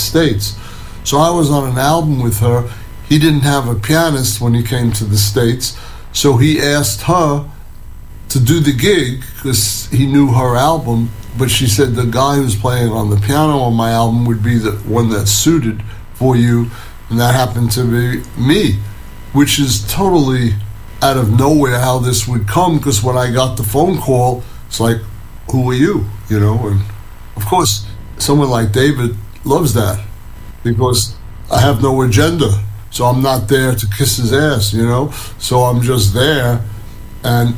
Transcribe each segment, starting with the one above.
States. So I was on an album with her. He didn't have a pianist when he came to the States, so he asked her to do the gig because he knew her album, but she said the guy who's playing on the piano on my album would be the one that's suited for you, and that happened to be me, which is totally out of nowhere how this would come, because when I got the phone call, it's like, who are you? You know, and of course, someone like David loves that, because I have no agenda, so I'm not there to kiss his ass, you know, so I'm just there, and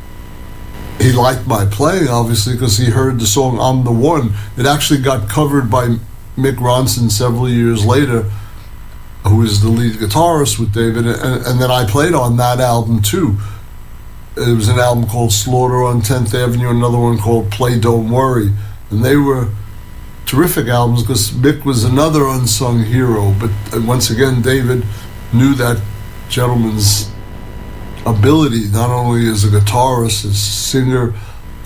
he liked my playing, obviously, because he heard the song I'm the One. It actually got covered by Mick Ronson several years later, who is the lead guitarist with David, and then I played on that album too. It was an album called Slaughter on 10th Avenue, another one called Play Don't Worry, and they were terrific albums because Mick was another unsung hero, but once again, David knew that gentleman's ability, not only as a guitarist, as singer,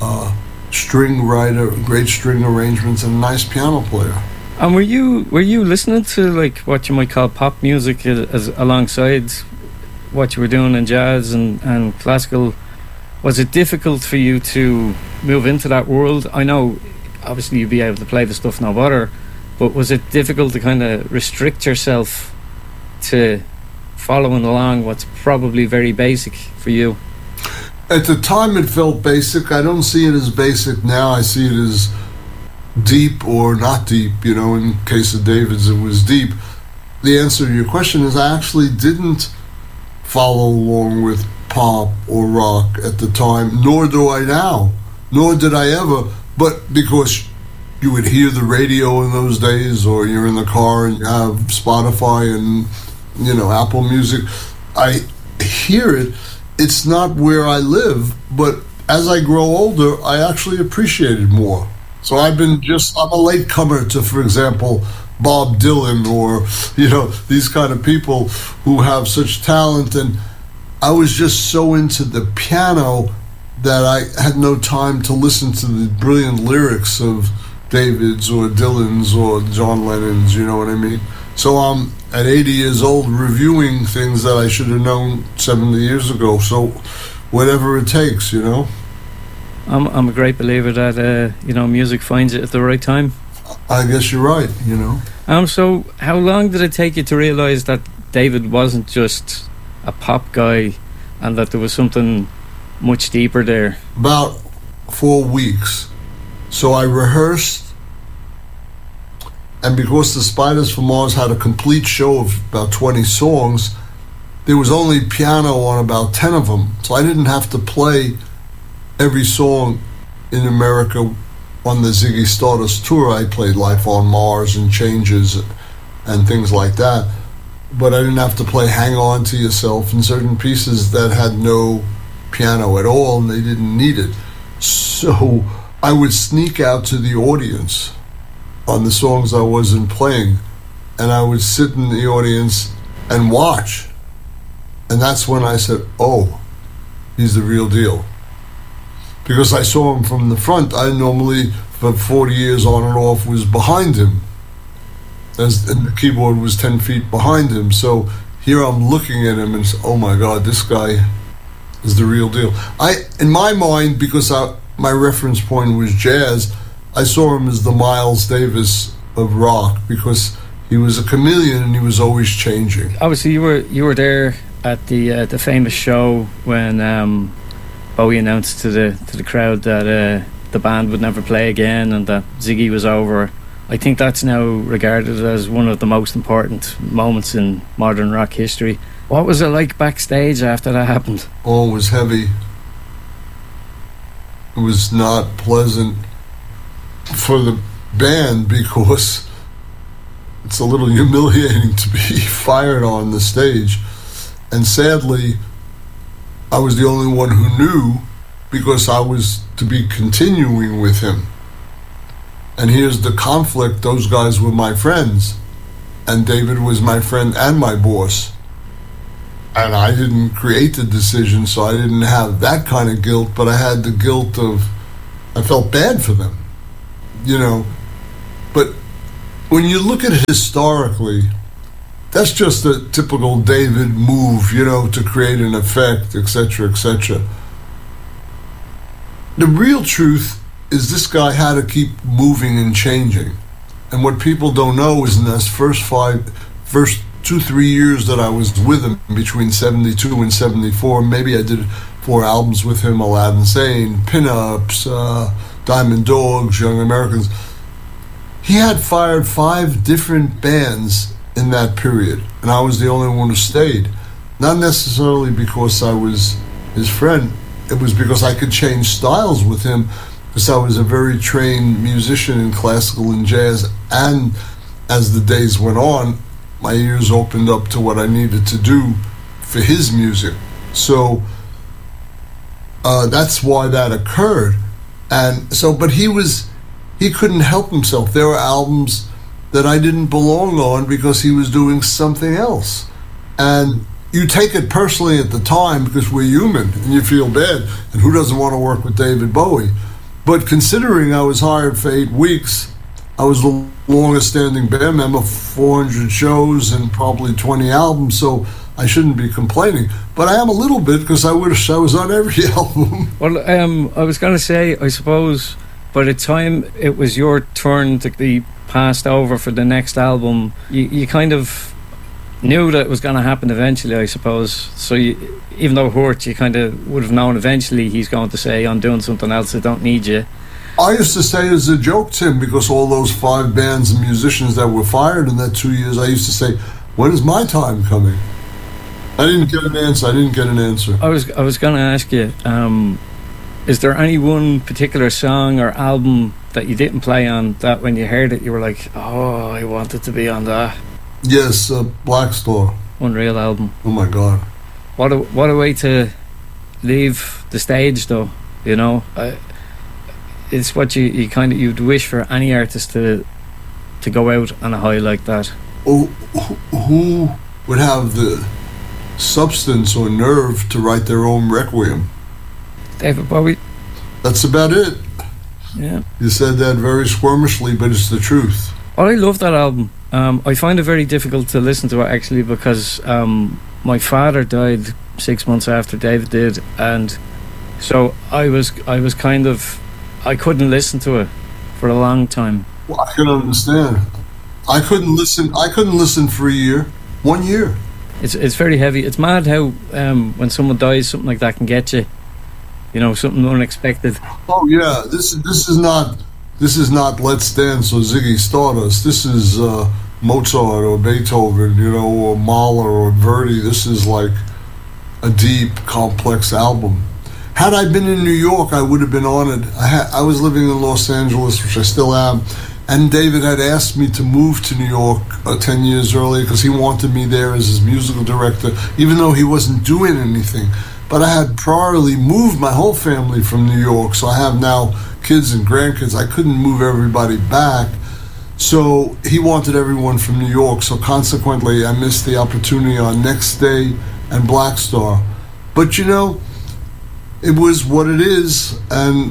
string writer, great string arrangements, and a nice piano player. And were you listening to like what you might call pop music as alongside what you were doing in jazz and classical? Was it difficult for you to move into that world? I know obviously you'd be able to play the stuff no bother, but was it difficult to kind of restrict yourself to following along what's probably very basic for you? At the time it felt basic. I don't see it as basic now. I see it as deep or not deep, you know. In case of David's, it was deep. The answer to your question is I actually didn't follow along with pop or rock at the time, nor do I now, nor did I ever, but because you would hear the radio in those days, or you're in the car and you have Spotify and, you know, Apple Music, I hear it. It's not where I live, but as I grow older, I actually appreciate it more. So I'm a latecomer to, for example, Bob Dylan, or, you know, these kind of people who have such talent, and I was just so into the piano that I had no time to listen to the brilliant lyrics of David's or Dylan's or John Lennon's, you know what I mean? So I'm at 80 years old reviewing things that I should have known 70 years ago, so whatever it takes, you know? I'm a great believer that you know, music finds it at the right time. I guess you're right, you know. So how long did it take you to realise that David wasn't just a pop guy and that there was something much deeper there? About 4 weeks. So I rehearsed, and because the Spiders from Mars had a complete show of about 20 songs, there was only piano on about 10 of them. So I didn't have to play every song in America on the Ziggy Stardust tour. I played Life on Mars and Changes and things like that. But I didn't have to play Hang On to Yourself and certain pieces that had no piano at all, and they didn't need it. So I would sneak out to the audience on the songs I wasn't playing, and I would sit in the audience and watch. And that's when I said, oh, he's the real deal. Because I saw him from the front. I normally, for 40 years on and off, was behind him, and the keyboard was 10 feet behind him. So here I'm looking at him and say, oh my God, this guy is the real deal. In my mind, because my reference point was jazz, I saw him as the Miles Davis of rock, because he was a chameleon and he was always changing. Obviously, you were there at the famous show when Bowie announced to the crowd that the band would never play again and that Ziggy was over. I think that's now regarded as one of the most important moments in modern rock history. What was it like backstage after that happened? Oh, it was heavy. It was not pleasant for the band, because it's a little humiliating to be fired on the stage. And sadly, I was the only one who knew, because I was to be continuing with him. And here's the conflict. Those guys were my friends, and David was my friend and my boss. And I didn't create the decision, so I didn't have that kind of guilt, but I had the guilt of, I felt bad for them, you know. But when you look at it historically, that's just a typical David move, to create an effect, etc., etc. The real truth is this guy had to keep moving and changing. And what people don't know is in those first 2-3 years that I was with him, between 72 and 74, maybe I did 4 albums with him, Aladdin Sane, Pin-Ups, Diamond Dogs, Young Americans. He had fired 5 different bands in that period, and I was the only one who stayed. Not necessarily because I was his friend, it was because I could change styles with him, because I was a very trained musician in classical and jazz, and as the days went on, my ears opened up to what I needed to do for his music. So that's why that occurred. And so, but he couldn't help himself. There were albums that I didn't belong on because he was doing something else. And you take it personally at the time because we're human and you feel bad. And who doesn't want to work with David Bowie? But considering I was hired for 8 weeks, I was the longest standing band member, 400 shows and probably 20 albums, so I shouldn't be complaining. But I am a little bit because I wish I was on every album. Well, I was going to say, I suppose by the time it was your turn to be passed over for the next album, you kind of knew that it was going to happen eventually, I suppose. So even though it hurt, you kind of would have known eventually he's going to say, I'm doing something else, I don't need you. I used to say as a joke, Tim, because all those 5 bands and musicians that were fired in that 2 years, I used to say, when is my time coming? I didn't get an answer. I was going to ask you, is there any one particular song or album that you didn't play on that when you heard it you were like, oh, I wanted to be on that? Yes, Black Star. Unreal album. Oh my God. What a way to leave the stage, though. It's what you'd wish for any artist to go out on a high like that. Oh, who would have the substance or nerve to write their own requiem? David Bowie. That's about it. Yeah. You said that very squirmishly, but it's the truth. Oh, I love that album. I find it very difficult to listen to it actually because my father died 6 months after David did, and so I was kind of, I couldn't listen to it for a long time. Well, I can understand. I couldn't listen for a year. 1 year. It's very heavy. It's mad how when someone dies, something like that can get you. Something unexpected. Oh yeah, this is not Let's Dance or Ziggy Stardust. This is Mozart or Beethoven, or Mahler or Verdi. This is like a deep, complex album. Had I been in New York, I would have been honored. I was living in Los Angeles, which I still am, and David had asked me to move to New York 10 years earlier because he wanted me there as his musical director, even though he wasn't doing anything. But I had priorly moved my whole family from New York, so I have now kids and grandkids. I couldn't move everybody back. So he wanted everyone from New York, so consequently I missed the opportunity on Next Day and Black Star. But it was what it is, and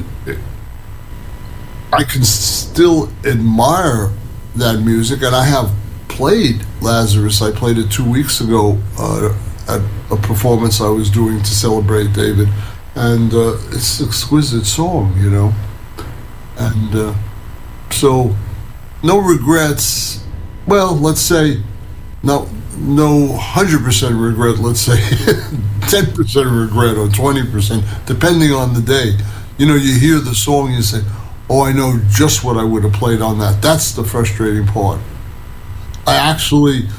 I can still admire that music, and I have played Lazarus. I played it 2 weeks ago at a performance I was doing to celebrate David, and it's an exquisite song, and so no regrets. Well, let's say no 100% regret, let's say 10% regret or 20%, depending on the day. You hear the song, you say, oh, I know just what I would have played on that. That's the frustrating part. I actually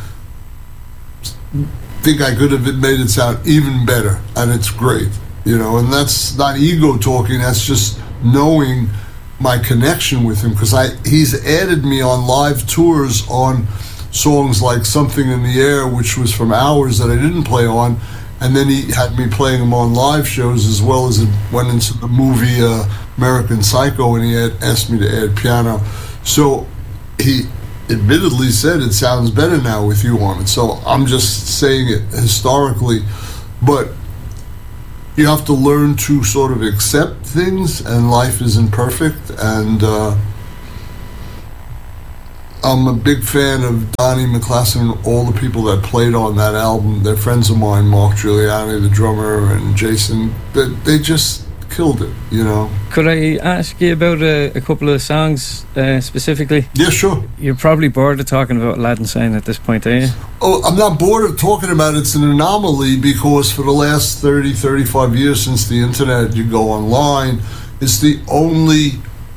think I could have made it sound even better, and it's great, and that's not ego talking, that's just knowing my connection with him, because he's added me on live tours on songs like Something in the Air, which was from Hours that I didn't play on, and then he had me playing them on live shows, as well as it went into the movie American Psycho, and he had asked me to add piano. So he admittedly said it sounds better now with you on it. So I'm just saying it historically, but you have to learn to sort of accept things, and life isn't perfect, and I'm a big fan of Donnie McClassen and all the people that played on that album. They're friends of mine, Mark Giuliani, the drummer, and Jason. They just killed it, you know. Could I ask you about a couple of songs specifically? Yeah, sure. You're probably bored of talking about Aladdin Sane at this point, are you? Oh, I'm not bored of talking about it. It's an anomaly because for the last 30, 35 years since the internet, you go online, it's the only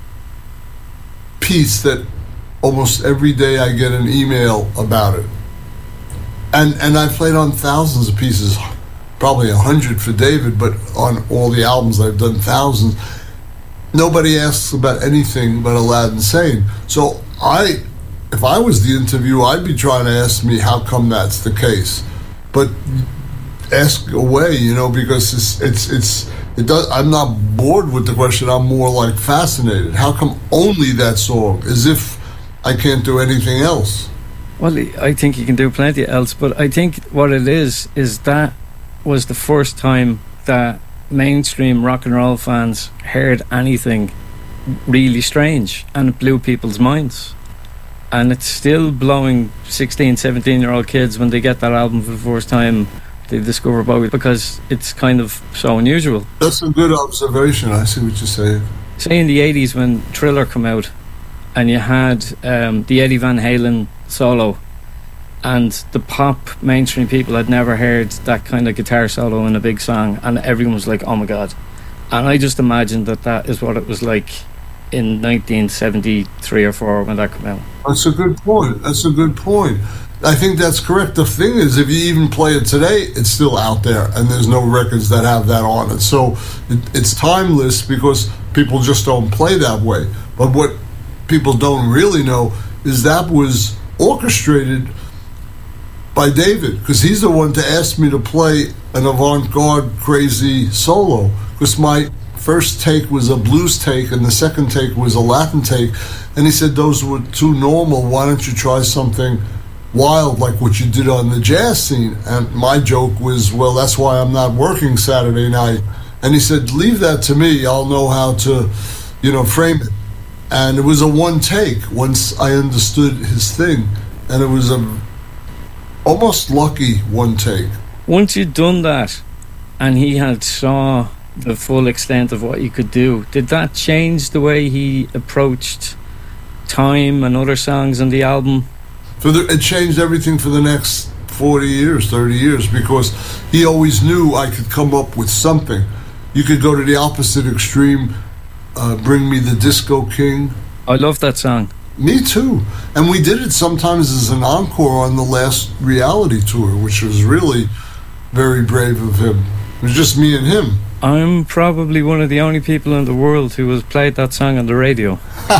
piece that almost every day I get an email about it. And I played on thousands of pieces, probably 100 for David, but on all the albums I've done thousands. Nobody asks about anything but Aladdin Sane. So if I was the interviewer, I'd be trying to ask me how come that's the case. But ask away, you know, because I'm not bored with the question. I'm more like fascinated. How come only that song? As if I can't do anything else. Well, I think you can do plenty else, but I think what it is that was the first time that mainstream rock and roll fans heard anything really strange, and it blew people's minds. And it's still blowing 16, 17-year-old kids when they get that album for the first time. They discover Bowie because it's kind of so unusual. That's a good observation. I see what you're saying. Say in the 80s when Thriller came out and you had the Eddie Van Halen solo, and the pop mainstream people had never heard that kind of guitar solo in a big song, and everyone was like, oh my god. And I just imagined that is what it was like in 1973 or 4 when that came out. That's a good point. I think that's correct. The thing is, if you even play it today, it's still out there, and there's no records that have that on it. So it's timeless because people just don't play that way. But what people don't really know is that was orchestrated by David, because he's the one to ask me to play an avant-garde crazy solo, because my first take was a blues take and the second take was a Latin take, and he said those were too normal. Why don't you try something wild like what you did on the jazz scene? And my joke was, well, that's why I'm not working Saturday night. And he said, leave that to me, I'll know how to, frame it. And it was a one take once I understood his thing, and it was a almost lucky one take. Once you'd done that and he had saw the full extent of what you could do, did that change the way he approached Time and other songs on the album? It changed everything for the next 40 years, 30 years, because he always knew I could come up with something. You could go to the opposite extreme, Bring Me the Disco King. I love that song. Me too. And we did it sometimes as an encore on the last reality tour, which was really very brave of him. It was just me and him. I'm probably one of the only people in the world who has played that song on the radio.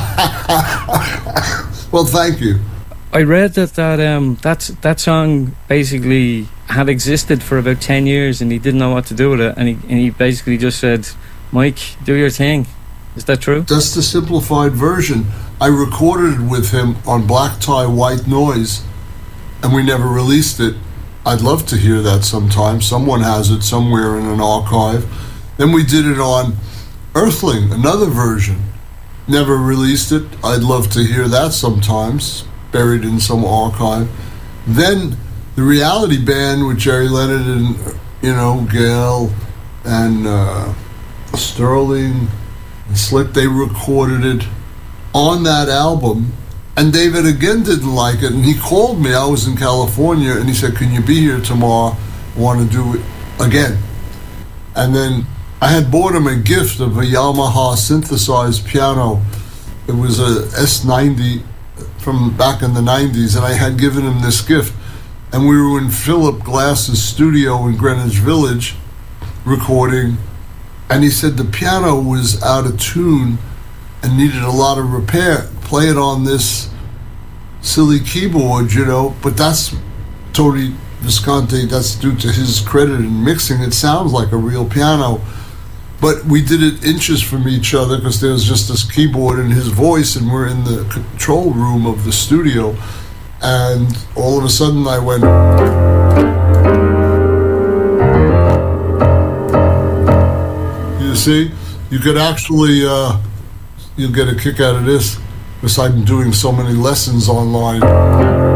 Well, thank you. I read that song basically had existed for about 10 years and he didn't know what to do with it, and he basically just said, Mike, do your thing. Is that true? That's the simplified version. I recorded it with him on Black Tie White Noise, and we never released it. I'd love to hear that sometime. Someone has it somewhere in an archive. Then we did it on Earthling, another version. Never released it. I'd love to hear that sometimes, buried in some archive. Then the Reality Band with Jerry Leonard and, Gail and Sterling and Slick, they recorded it on that album, and David again didn't like it, and he called me. I was in California, and he said, can you be here tomorrow? I want to do it again. And then I had bought him a gift of a Yamaha synthesized piano. It was a S90 from back in the 90s, and I had given him this gift, and we were in Philip Glass's studio in Greenwich Village recording, and he said the piano was out of tune and needed a lot of repair. Play it on this silly keyboard, but that's Tony Visconti, that's due to his credit in mixing. It sounds like a real piano, but we did it inches from each other because there was just this keyboard and his voice, and we're in the control room of the studio, and all of a sudden I went, you see, you could actually you'll get a kick out of this. because I'm doing so many lessons online.